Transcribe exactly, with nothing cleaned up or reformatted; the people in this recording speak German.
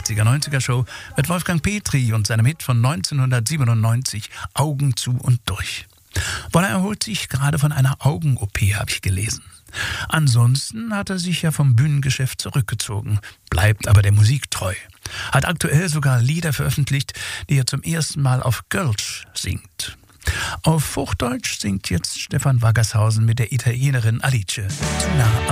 achtziger neunziger Show mit Wolfgang Petri und seinem Hit von neunzehnhundertsiebenundneunzig Augen zu und durch. Woller erholt sich gerade von einer Augen-O P, habe ich gelesen. Ansonsten hat er sich ja vom Bühnengeschäft zurückgezogen, bleibt aber der Musik treu. Hat aktuell sogar Lieder veröffentlicht, die er zum ersten Mal auf Gölsch singt. Auf Hochdeutsch singt jetzt Stefan Waggershausen mit der Italienerin Alice zu nah